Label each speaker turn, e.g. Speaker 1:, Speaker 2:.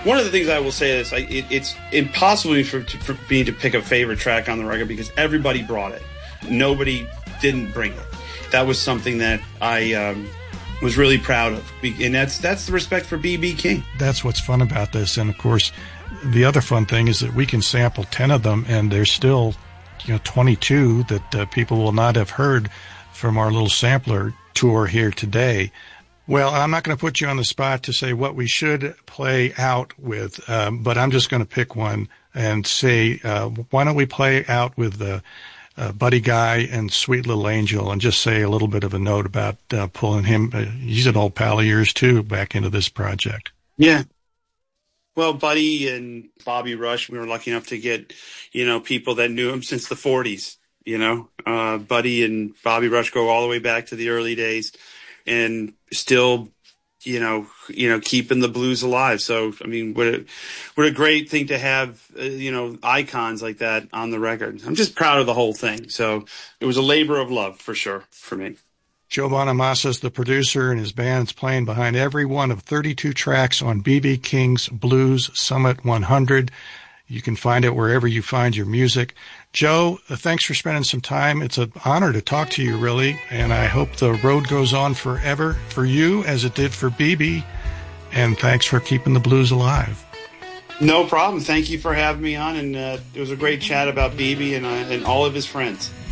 Speaker 1: one of the things I will say is it's impossible for me to pick a favorite track on the record because everybody brought it. Nobody didn't bring it. That was something that I was really proud of, and that's the respect for B.B. King.
Speaker 2: That's what's fun about this, and of course, the other fun thing is that we can sample 10 of them, and there's still 22 that people will not have heard from our little sampler tour here today. Well, I'm not going to put you on the spot to say what we should play out with, but I'm just going to pick one and say, why don't we play out with Buddy Guy and Sweet Little Angel, and just say a little bit of a note about pulling him. He's an old pal of yours, too, back into this project.
Speaker 1: Yeah. Well, Buddy and Bobby Rush, we were lucky enough to get, people that knew him since the 40s, Buddy and Bobby Rush go all the way back to the early days. And still, keeping the blues alive. So, I mean, what a great thing to have, icons like that on the record. I'm just proud of the whole thing. So it was a labor of love for sure for me.
Speaker 2: Joe Bonamassa is the producer, and his band's playing behind every one of 32 tracks on B.B. King's Blues Summit 100. You can find it wherever you find your music. Joe, thanks for spending some time. It's an honor to talk to you, really, and I hope the road goes on forever for you as it did for BB, and thanks for keeping the blues alive.
Speaker 1: No problem. Thank you for having me on, and it was a great chat about BB and all of his friends.